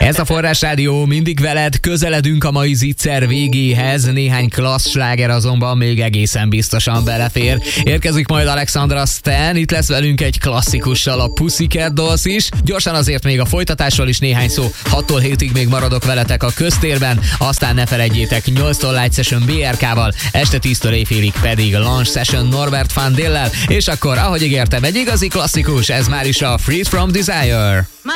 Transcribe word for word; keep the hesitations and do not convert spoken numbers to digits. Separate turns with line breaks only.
Ez a Forrás Rádió, mindig veled, közeledünk a mai zicser végéhez, néhány klassz sláger azonban még egészen biztosan belefér. Érkezik majd Alexandra Stan, itt lesz velünk egy klasszikussal, a Pussycat Dolls is. Gyorsan azért még a folytatásról is néhány szó, hattól hétig még maradok veletek a köztérben, aztán ne felejtjétek, nyolctól Light Session bé er ká-val, este tíztől éjfélig pedig Launch Session Norbert van Dillel, és akkor, ahogy ígértem, egy igazi klasszikus, ez már is a Freed from Desire.